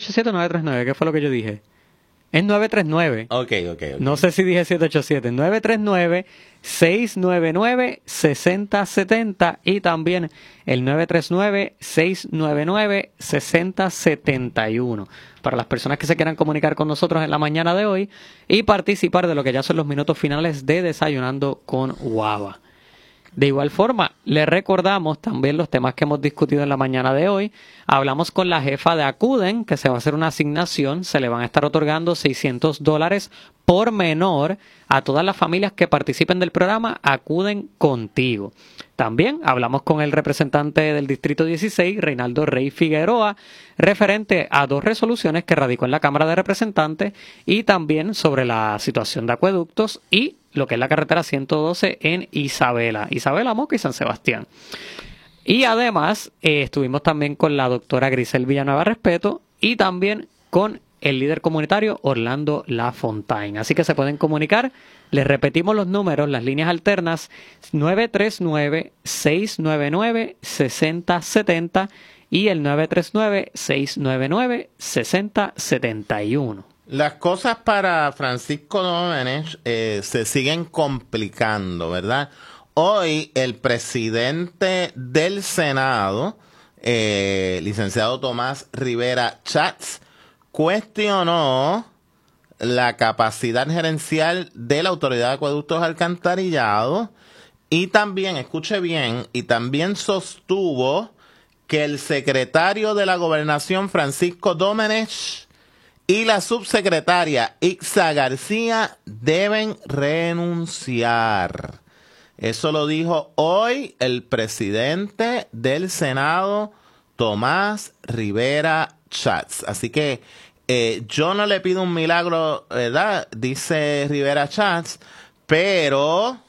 787 o 939, ¿qué fue lo que yo dije? Es 939. Ok. No sé si dije 787. 939-699-6070 y también el 939-699-6071 para las personas que se quieran comunicar con nosotros en la mañana de hoy y participar de lo que ya son los minutos finales de Desayunando con Guava. De igual forma, le recordamos también los temas que hemos discutido en la mañana de hoy. Hablamos con la jefa de Acuden, que se va a hacer una asignación. Se le van a estar otorgando $600 por menor a todas las familias que participen del programa Acuden Contigo. También hablamos con el representante del Distrito 16, Reinaldo Rey Figueroa, referente a 2 resoluciones que radicó en la Cámara de Representantes y también sobre la situación de acueductos y lo que es la carretera 112 en Isabela, Moca y San Sebastián. Y además estuvimos también con la doctora Grisel Villanueva Respeto y también con el líder comunitario Orlando Lafontaine. Así que se pueden comunicar. Les repetimos los números, las líneas alternas 939-699-6070 y el 939-699-6071. Las cosas para Francisco Domenech se siguen complicando, ¿verdad? Hoy el presidente del Senado, licenciado Tomás Rivera Schatz, cuestionó la capacidad gerencial de la Autoridad de Acueductos Alcantarillados y también, escuche bien, y también sostuvo que el secretario de la Gobernación, Francisco Domenech, y la subsecretaria Ixa García deben renunciar. Eso lo dijo hoy el presidente del Senado, Tomás Rivera Schatz. Así que yo no le pido un milagro, ¿verdad? Dice Rivera Schatz, pero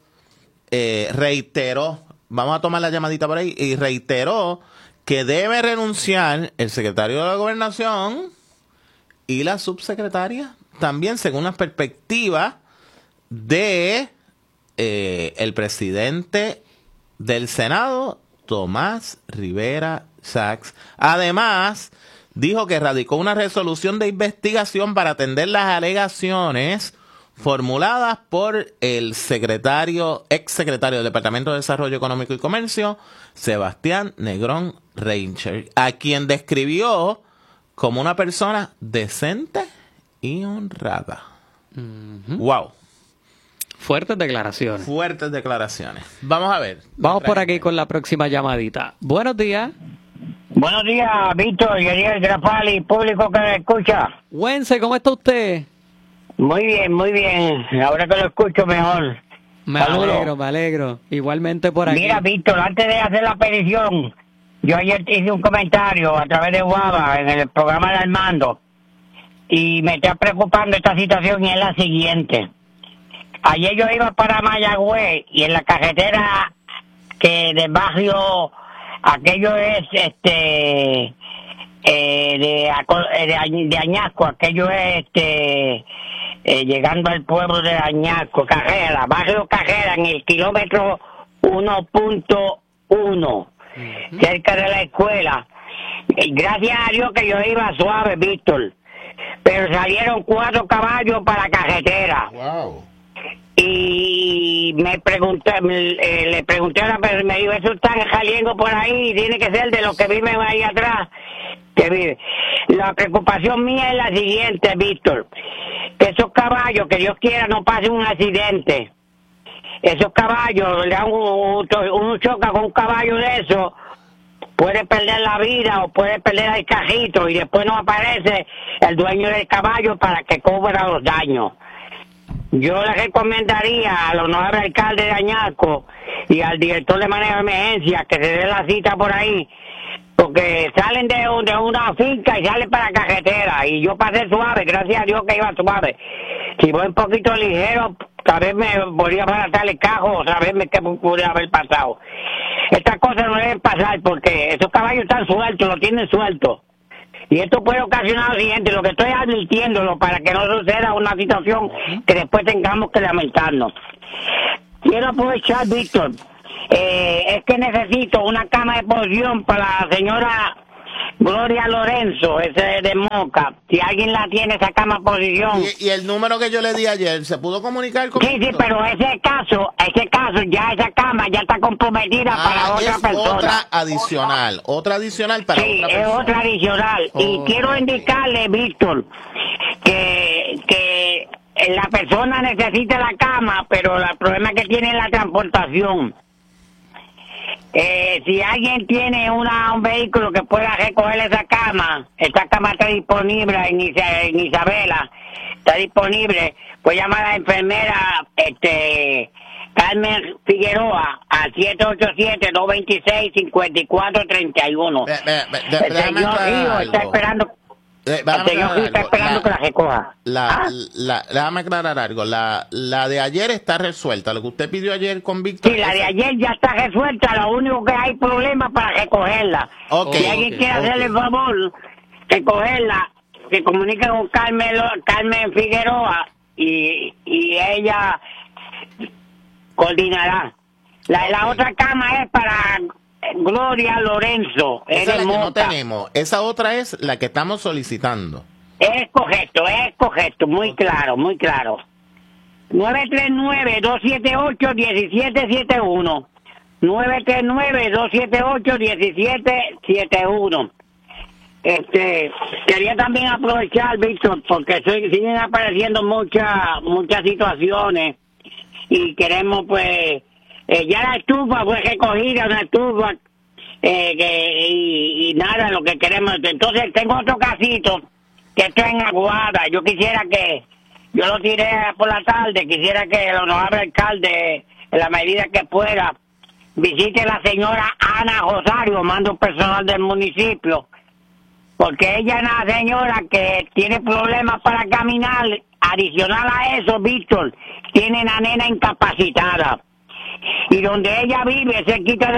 reiteró, vamos a tomar la llamadita por ahí, y reiteró que debe renunciar el secretario de la Gobernación y la subsecretaria también, según la perspectiva de el presidente del Senado, Tomás Rivera Schatz. Además, dijo que radicó una resolución de investigación para atender las alegaciones formuladas por el exsecretario del Departamento de Desarrollo Económico y Comercio, Sebastián Negrón Reincher, a quien describió como una persona decente y honrada. Wow. Fuertes declaraciones. Fuertes declaraciones. Vamos a ver. Vamos por aquí con la próxima llamadita. Buenos días. Buenos días, Víctor, y Ariel Grafali, público que me escucha. Wence, ¿cómo está usted? Muy bien, muy bien. Ahora que lo escucho mejor. Me alegro. Igualmente por aquí. Mira, Víctor, antes de hacer la petición, yo ayer hice un comentario a través de Guava en el programa de Armando y me está preocupando esta situación y es la siguiente. Ayer yo iba para Mayagüez y en la carretera que del barrio, aquello es de Añasco, aquello es llegando al pueblo de Añasco, Carrera, barrio Carrera, en el kilómetro 1.1, cerca de la escuela. Gracias a Dios que yo iba suave, Víctor, pero salieron 4 caballos para la carretera. Wow. Y le pregunté a la persona, me dijo, eso están saliendo por ahí, tiene que ser de los que viven ahí atrás, que vive. La preocupación mía es la siguiente, Víctor, que esos caballos, que Dios quiera no pase un accidente, esos caballos, uno choca con un caballo de eso, puede perder la vida o puede perder el cajito y después no aparece el dueño del caballo para que cubra los daños. Yo le recomendaría al honorable alcalde de Añasco y al director de manejo de emergencia que se dé la cita por ahí, porque salen de una finca y salen para la carretera, y yo pasé suave, gracias a Dios que iba suave. Si voy un poquito ligero, tal vez me volvía a baratar el carro, saberme qué pudiera haber pasado. Estas cosas no deben pasar porque esos caballos están sueltos, lo tienen suelto. Y esto puede ocasionar lo siguiente, lo que estoy advirtiéndolo para que no suceda una situación que después tengamos que lamentarnos. Quiero aprovechar, Víctor, es que necesito una cama de posición para la señora Gloria Lorenzo, ese de Moca. Si alguien la tiene, esa cama posición. Y el número que yo le di ayer, ¿se pudo comunicar con? Sí, pero ese caso, ya esa cama ya está comprometida para otra persona. Otra adicional para sí, otra persona. Es otra adicional. Y quiero indicarle, Víctor, que la persona necesita la cama, pero el problema que tiene es la transportación. Si alguien tiene un vehículo que pueda recoger esa cama está disponible en Isabela, está disponible, pues llamar a la enfermera Carmen Figueroa al 787-226-5431. El señor Río está esperando. Está esperando que la recoja. Déjame aclarar algo. La de ayer está resuelta. Lo que usted pidió ayer con Víctor. Sí, la de ayer ya está resuelta. Lo único que hay problema para recogerla. Si alguien quiere hacerle el favor, recogerla, que comunique con Carmen Figueroa y ella coordinará. La otra cama es para Gloria Lorenzo. Esa es la que no tenemos. Esa otra es la que estamos solicitando. Es correcto, muy claro. 939-278-1771. 939-278-1771. Quería también aprovechar, Víctor, porque siguen apareciendo muchas situaciones y queremos, pues, ya la estufa fue recogida, una estufa, y nada, lo que queremos. Entonces, tengo otro casito que está en Aguada. Yo quisiera que, yo lo tiré por la tarde, quisiera que el honorable alcalde, en la medida que pueda, visite a la señora Ana Rosario, mando personal del municipio, porque ella es una señora que tiene problemas para caminar. Adicional a eso, Víctor, tiene una nena incapacitada. Y donde ella vive, cerquita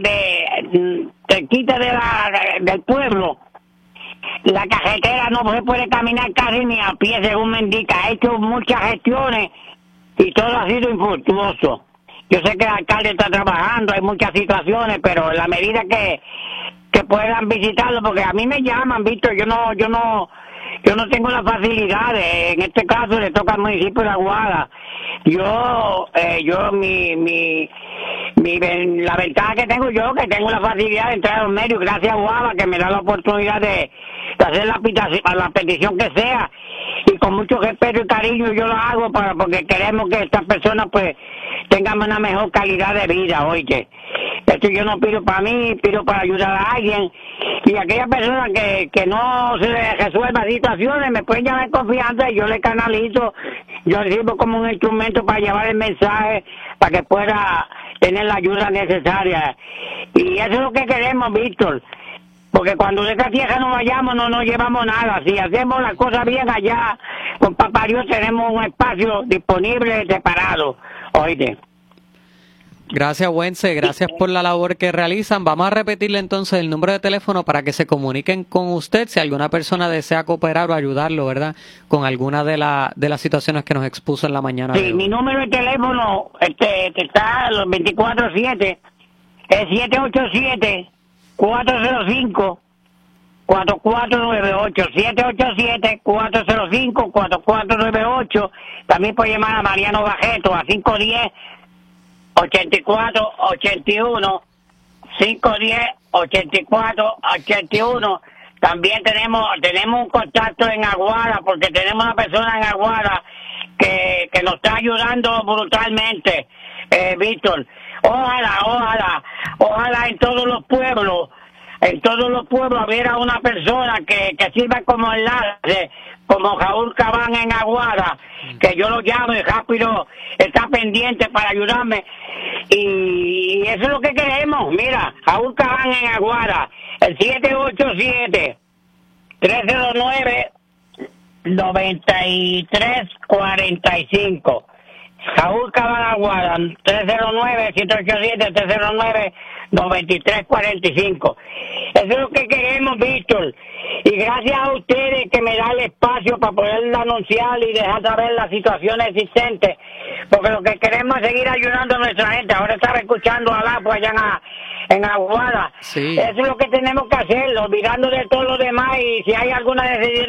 del pueblo, la carretera no se puede caminar casi ni a pie, según me indica. Ha hecho muchas gestiones y todo ha sido infructuoso. Yo sé que el alcalde está trabajando, hay muchas situaciones, pero en la medida que puedan visitarlo, porque a mí me llaman, Víctor, yo no tengo las facilidades. En este caso le toca al municipio de Aguada. La ventaja que tengo yo, que tengo la facilidad de entrar a los medios, gracias a Guava, que me da la oportunidad de hacer la petición que sea, y con mucho respeto y cariño yo lo hago porque queremos que estas personas pues tengan una mejor calidad de vida. Oye, esto yo no pido para mí, pido para ayudar a alguien, y aquellas personas que no se les resuelvan situaciones me pueden llamar en confianza y yo le canalizo, yo sirvo como un instrumento para llevar el mensaje para que pueda tener la ayuda necesaria. Y eso es lo que queremos, Víctor, porque cuando de esta tierra nos vayamos no nos llevamos nada. Si hacemos las cosas bien allá con Papá Dios, tenemos un espacio disponible separado. Oíste. Gracias, Wences, gracias por la labor que realizan. Vamos a repetirle entonces el número de teléfono para que se comuniquen con usted si alguna persona desea cooperar o ayudarlo, ¿verdad?, con alguna de las situaciones que nos expuso en la mañana. Sí, mi número de teléfono está a los 24/7, es 787-405-4498, 787-405-4498. También puede llamar a Mariano Bajeto a 510-8481, 510-8481. También tenemos un contacto en Aguada, porque tenemos una persona en Aguada que nos está ayudando brutalmente, Víctor. Ojalá en todos los pueblos hubiera una persona que sirva como enlace, como Raúl Cabán en Aguada, que yo lo llamo y rápido está pendiente para ayudarme. Y eso es lo que queremos. Mira, Raúl Cabán en Aguada, el 787-309-9345. Raúl Cabán Aguada, 309-787-309-9345. Eso es lo que queremos, Víctor. Y gracias a ustedes que me dan el espacio para poder anunciar y dejar saber las situaciones existentes. Porque lo que queremos es seguir ayudando a nuestra gente. Ahora estaba escuchando a Lapo allá en Aguada. Sí. Eso es lo que tenemos que hacer, olvidando de todo lo demás. Y si hay alguna necesidad